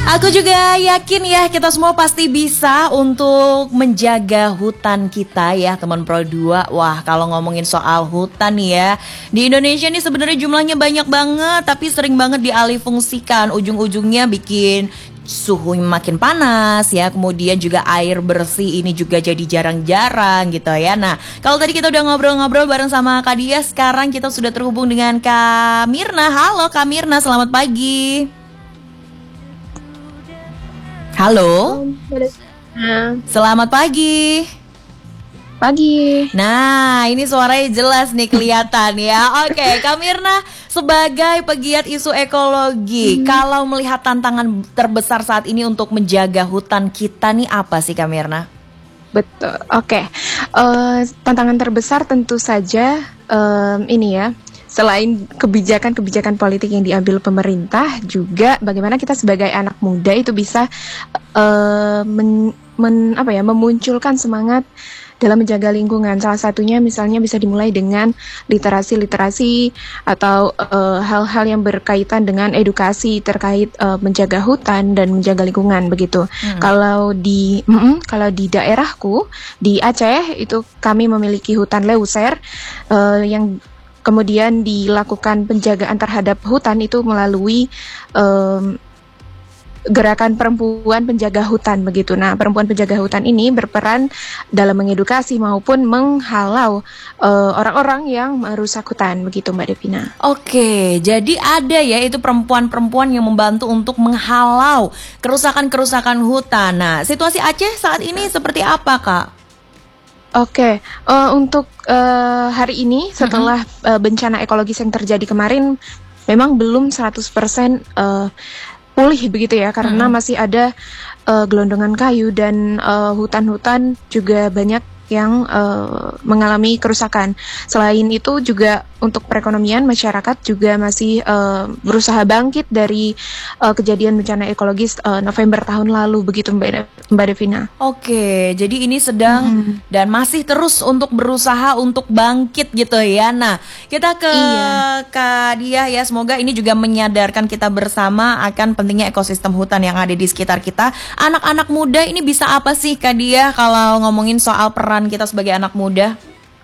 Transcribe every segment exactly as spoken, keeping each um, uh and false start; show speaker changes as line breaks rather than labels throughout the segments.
Aku juga yakin ya kita semua pasti bisa untuk menjaga hutan kita ya teman Pro dua. Wah, kalau ngomongin soal hutan nih ya, di Indonesia nih sebenarnya jumlahnya banyak banget, tapi sering banget dialihfungsikan. Ujung-ujungnya bikin suhu makin panas ya, kemudian juga air bersih ini juga jadi jarang-jarang gitu ya. Nah, kalau tadi kita udah ngobrol-ngobrol bareng sama Kak Dia, sekarang kita sudah terhubung dengan Kak Mirna. Halo Kak Mirna, selamat pagi. Halo. Selamat pagi.
Pagi.
Nah, ini suaranya jelas nih kelihatan ya. Oke, Kak Mirna sebagai pegiat isu ekologi, hmm. kalau melihat tantangan terbesar saat ini untuk menjaga hutan kita nih apa sih Kak Mirna?
Betul. Oke. Uh, tantangan terbesar tentu saja um, ini ya. Selain kebijakan-kebijakan politik yang diambil pemerintah, juga bagaimana kita sebagai anak muda itu bisa uh, men, men, apa ya, memunculkan semangat dalam menjaga lingkungan. Salah satunya misalnya bisa dimulai dengan literasi-literasi atau uh, hal-hal yang berkaitan dengan edukasi terkait uh, menjaga hutan dan menjaga lingkungan begitu. Hmm. Kalau di mm, kalau di daerahku di Aceh itu kami memiliki hutan Leuser uh, yang kemudian dilakukan penjagaan terhadap hutan itu melalui um, gerakan perempuan penjaga hutan begitu. Nah, perempuan penjaga hutan ini berperan dalam mengedukasi maupun menghalau uh, orang-orang yang merusak hutan begitu, Mbak Devina.
Oke, jadi ada ya itu perempuan-perempuan yang membantu untuk menghalau kerusakan-kerusakan hutan. Nah, situasi Aceh saat ini seperti apa, Kak?
Oke, uh, untuk uh, hari ini setelah mm-hmm. uh, bencana ekologis yang terjadi kemarin memang belum seratus persen uh, pulih begitu ya, karena mm-hmm. masih ada uh, gelondongan kayu dan uh, hutan-hutan juga banyak yang uh, mengalami kerusakan. Selain itu juga untuk perekonomian masyarakat juga masih uh, berusaha bangkit dari uh, kejadian bencana ekologis uh, November tahun lalu begitu Mbak, De- Mbak Devina.
Oke, jadi ini sedang hmm. dan masih terus untuk berusaha untuk bangkit gitu ya. Nah, kita ke iya. Kak Dia ya, semoga ini juga menyadarkan kita bersama akan pentingnya ekosistem hutan yang ada di sekitar kita. Anak-anak muda ini bisa apa sih Kak Dia kalau ngomongin soal peran kita sebagai anak muda?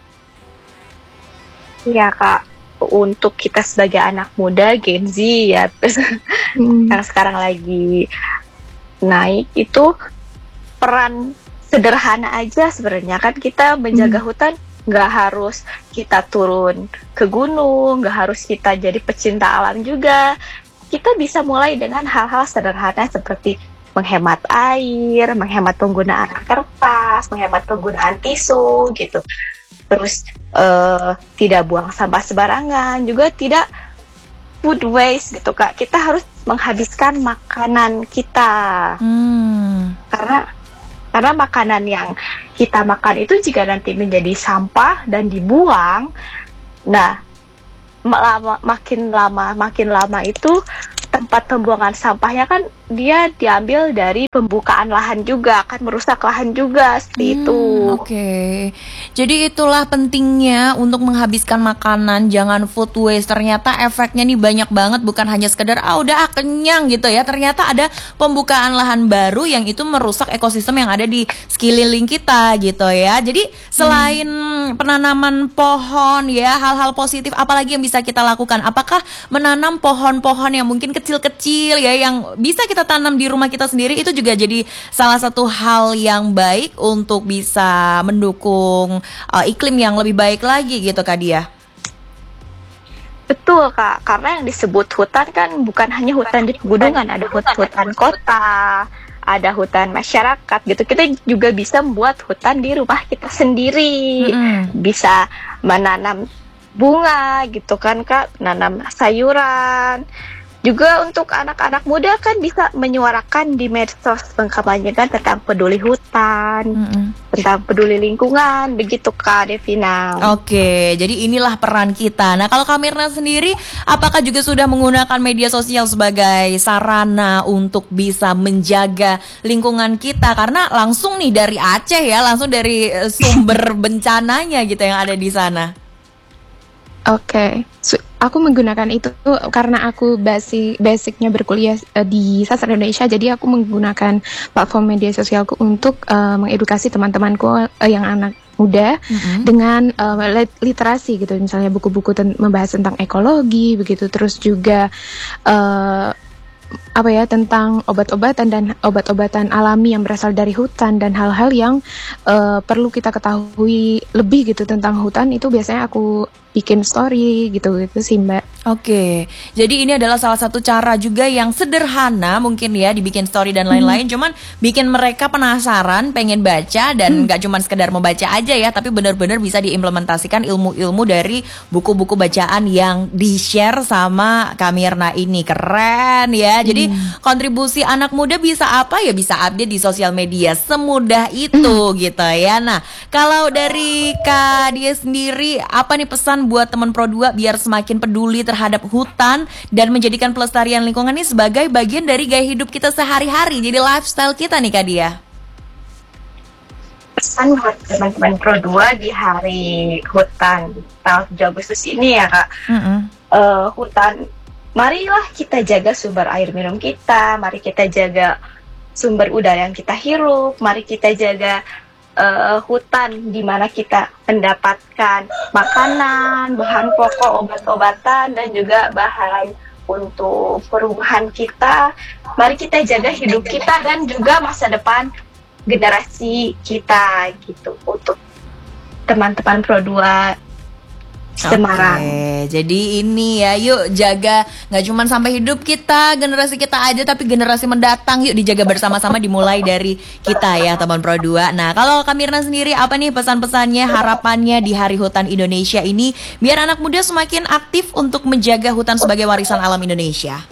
Ya Kak, untuk kita sebagai anak muda Gen Z ya, hmm. yang sekarang lagi naik itu peran sederhana aja sebenarnya kan, kita menjaga hmm. hutan nggak harus kita turun ke gunung, nggak harus kita jadi pecinta alam juga. Kita bisa mulai dengan hal-hal sederhana seperti menghemat air, menghemat penggunaan kertas, menghemat penggunaan tisu gitu. Terus uh, tidak buang sampah sembarangan, juga tidak food waste gitu Kak. Kita harus menghabiskan makanan kita. Hmm. Karena karena makanan yang kita makan itu jika nanti menjadi sampah dan dibuang, nah lama, makin lama makin lama itu tempat pembuangan sampahnya kan dia diambil dari pembukaan lahan juga, akan merusak lahan juga seperti hmm, itu.
Oke, okay. Jadi itulah pentingnya untuk menghabiskan makanan, jangan food waste. Ternyata efeknya nih banyak banget, bukan hanya sekedar ah udah ah, kenyang gitu ya. Ternyata ada pembukaan lahan baru yang itu merusak ekosistem yang ada di sekeliling kita gitu ya. Jadi selain hmm. penanaman pohon ya, hal-hal positif apalagi yang bisa kita lakukan? Apakah menanam pohon-pohon yang mungkin kecil-kecil ya, yang bisa kita tanam di rumah kita sendiri, itu juga jadi salah satu hal yang baik untuk bisa mendukung uh, iklim yang lebih baik lagi gitu Kak Dia?
Betul Kak, karena yang disebut hutan kan bukan hanya hutan di pegunungan, ada hutan kota, ada hutan masyarakat gitu. Kita juga bisa membuat hutan di rumah kita sendiri, mm-hmm. bisa menanam bunga gitu kan Kak, menanam sayuran. Juga untuk anak-anak muda kan bisa menyuarakan di medsos, mengkampanyekan tentang peduli hutan, mm-hmm. tentang peduli lingkungan, begitu Kak Devina.
Oke, jadi inilah peran kita. Nah, kalau Kak Mirna sendiri, apakah juga sudah menggunakan media sosial sebagai sarana untuk bisa menjaga lingkungan kita? Karena langsung nih dari Aceh ya, langsung dari sumber bencananya gitu yang ada di sana.
Oke, okay. Aku menggunakan itu karena aku basic basicnya berkuliah uh, di sastra Indonesia, jadi aku menggunakan platform media sosialku untuk uh, mengedukasi teman-temanku uh, yang anak muda mm-hmm. dengan uh, literasi gitu, misalnya buku-buku ten- membahas tentang ekologi begitu, terus juga uh, apa ya tentang obat-obatan dan obat-obatan alami yang berasal dari hutan dan hal-hal yang uh, perlu kita ketahui lebih gitu tentang hutan. Itu biasanya aku bikin story gitu gitu sih Mbak.
Oke, jadi ini adalah salah satu cara juga yang sederhana mungkin ya dibikin story dan lain-lain, hmm. cuman bikin mereka penasaran, pengen baca dan nggak hmm. cuman sekedar membaca aja ya, tapi benar-benar bisa diimplementasikan ilmu-ilmu dari buku-buku bacaan yang di-share sama Kak Mirna ini. Keren ya. Jadi hmm. kontribusi anak muda bisa apa ya? Bisa update di sosial media semudah itu hmm. gitu ya. Nah, kalau dari Kak Dia sendiri apa nih pesan buat teman Pro dua biar semakin peduli terhadap hutan dan menjadikan pelestarian lingkungan ini sebagai bagian dari gaya hidup kita sehari-hari, jadi lifestyle kita nih Kak Dia?
Pesan buat teman-teman Pro dua di hari hutan tanggal tujuh Agustus ini ya Kak, mm-hmm. uh, hutan, marilah kita jaga sumber air minum kita, mari kita jaga sumber udara yang kita hirup, mari kita jaga Uh, hutan di mana kita mendapatkan makanan, bahan pokok, obat-obatan dan juga bahan untuk perubahan kita. Mari kita jaga hidup kita dan juga masa depan generasi kita gitu untuk teman-teman Pro dua Semarang.
Oke, jadi ini ya, yuk jaga nggak cuma sampai hidup kita, generasi kita aja, tapi generasi mendatang yuk dijaga bersama-sama, dimulai dari kita ya teman Pro dua. Nah, kalau Kak Mirna sendiri apa nih pesan-pesannya, harapannya di Hari Hutan Indonesia ini biar anak muda semakin aktif untuk menjaga hutan sebagai warisan alam Indonesia?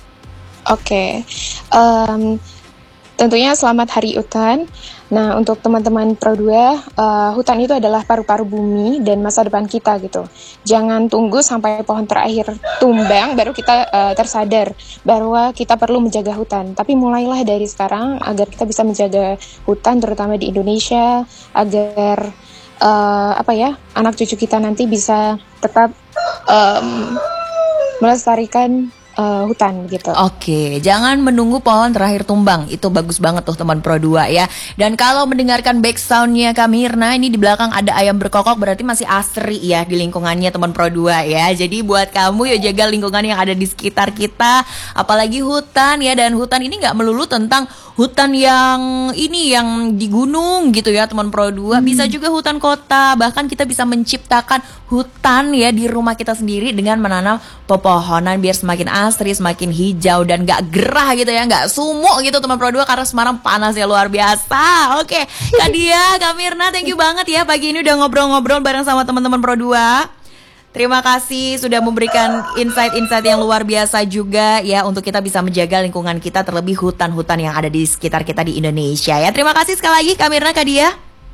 Oke, um, tentunya selamat Hari Hutan. Nah, untuk teman-teman Pro dua, uh, hutan itu adalah paru-paru bumi dan masa depan kita gitu. Jangan tunggu sampai pohon terakhir tumbang baru kita uh, tersadar bahwa kita perlu menjaga hutan. Tapi mulailah dari sekarang agar kita bisa menjaga hutan terutama di Indonesia, agar uh, apa ya, anak cucu kita nanti bisa tetap um, melestarikan Uh, hutan gitu.
Oke, jangan menunggu pohon terakhir tumbang. Itu bagus banget tuh teman Pro dua ya. Dan kalau mendengarkan back soundnya Kak Mirna, ini di belakang ada ayam berkokok, berarti masih asri ya di lingkungannya teman Pro dua ya. Jadi buat kamu ya jaga lingkungan yang ada di sekitar kita, apalagi hutan ya. Dan hutan ini gak melulu tentang hutan yang ini yang di gunung gitu ya teman Pro dua, hmm. bisa juga hutan kota. Bahkan kita bisa menciptakan hutan ya di rumah kita sendiri dengan menanam pepohonan biar semakin asri, semakin hijau dan gak gerah gitu ya, gak sumuk gitu teman Pro dua, karena Semarang panasnya luar biasa. Oke, Kak Dia, Kak Mirna, thank you banget ya pagi ini udah ngobrol-ngobrol bareng sama teman-teman Pro dua. Terima kasih sudah memberikan insight-insight yang luar biasa juga ya untuk kita bisa menjaga lingkungan kita, terlebih hutan-hutan yang ada di sekitar kita di Indonesia ya. Terima kasih sekali lagi Kak Mirna, Kak Dia.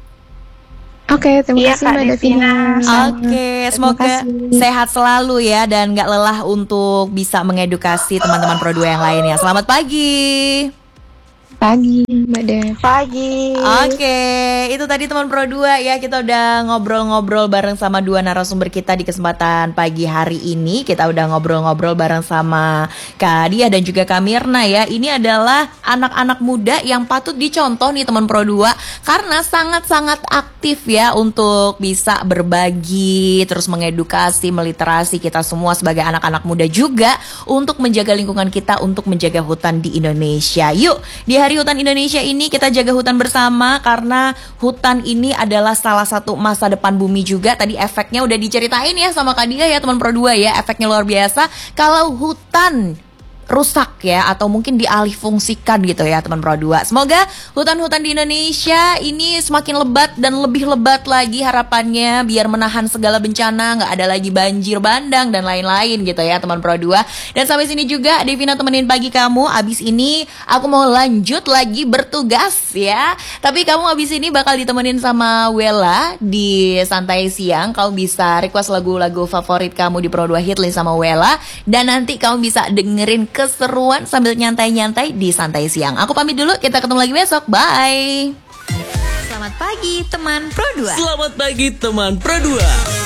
Oke, okay, terima
iya,
kasih Mbak Devina.
Oke, okay, semoga sehat selalu ya dan gak lelah untuk bisa mengedukasi teman-teman Pro dua yang lainnya. Selamat pagi.
Pagi, Mbak Dev.
Pagi.
Oke, itu tadi teman Pro dua ya. Kita udah ngobrol-ngobrol bareng sama dua narasumber kita di kesempatan pagi hari ini. Kita udah ngobrol-ngobrol bareng sama Kak Dia dan juga Kak Mirna ya. Ini adalah anak-anak muda yang patut dicontoh nih teman Pro dua, karena sangat-sangat aktif ya untuk bisa berbagi, terus mengedukasi, meliterasi kita semua sebagai anak-anak muda juga untuk menjaga lingkungan kita, untuk menjaga hutan di Indonesia. Yuk, di Hari Hutan Indonesia ini kita jaga hutan bersama, karena hutan ini adalah salah satu masa depan bumi juga. Tadi efeknya udah diceritain ya sama Kak Dia ya teman Pro dua ya, efeknya luar biasa kalau hutan rusak ya, atau mungkin dialih fungsikan gitu ya teman Pro dua. Semoga hutan-hutan di Indonesia ini semakin lebat dan lebih lebat lagi harapannya, biar menahan segala bencana, nggak ada lagi banjir bandang dan lain-lain gitu ya teman Pro dua. Dan sampai sini juga Devina temenin pagi kamu. Abis ini aku mau lanjut lagi bertugas ya, tapi kamu abis ini bakal ditemenin sama Wella di Santai Siang. Kamu bisa request lagu-lagu favorit kamu di Pro dua Hitlist sama Wella, dan nanti kamu bisa dengerin keseruan sambil nyantai-nyantai di Santai Siang. Aku pamit dulu, kita ketemu lagi besok. Bye.
Selamat pagi teman Pro dua.
Selamat pagi teman Pro dua.